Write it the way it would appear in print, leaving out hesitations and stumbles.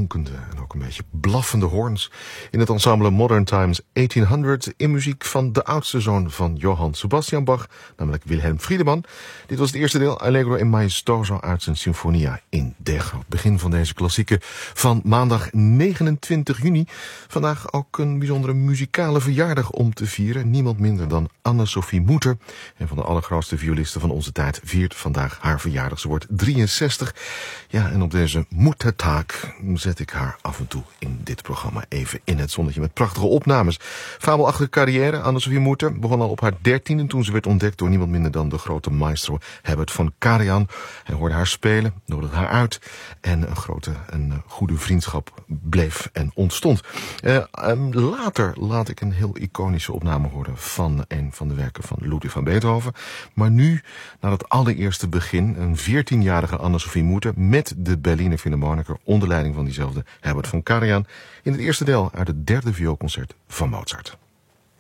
ronkende en ook een beetje blaffende hoorns in het ensemble Modern Times 1800 in muziek van de oudste zoon van Johann Sebastian Bach, namelijk Wilhelm Friedemann. Dit was het eerste deel, Allegro e Maestoso uit zijn Sinfonia in D. Begin van deze klassieke van maandag 29 juni. Vandaag ook een bijzondere muzikale verjaardag om te vieren. Niemand minder dan Anne-Sophie Mutter, een van de allergrootste violisten van onze tijd, viert vandaag haar verjaardag. Ze wordt 63. Ja, en op deze Muttertag zet ik haar af en toe in dit programma even in het zonnetje met prachtige opnames. Fabelachtige carrière. Anne-Sophie Mutter begon al op haar 13e toen ze werd ontdekt door niemand minder dan de grote maestro Herbert von Karajan. Hij hoorde haar spelen, nodigde haar uit en een goede vriendschap bleef en ontstond. Later laat ik een heel iconische opname horen van een van de werken van Ludwig van Beethoven. Maar nu, na het allereerste begin, een 14-jarige Anne-Sophie Mutter met de Berliner Philharmoniker onder leiding van diezelfde Herbert von Karajan in het eerste deel uit het derde vioolconcert van Mozart.